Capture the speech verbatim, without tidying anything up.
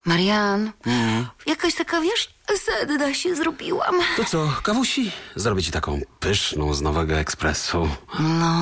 Marian, mm. jakaś taka, wiesz, sedna się zrobiłam. To co, kawusi? Zrobię ci taką pyszną z Nowego Ekspresu. No.